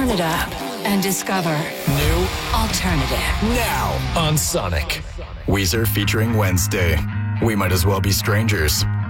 Turn it up and discover New alternative. now on Sonic. Weezer featuring Wednesday. We might as well be strangers.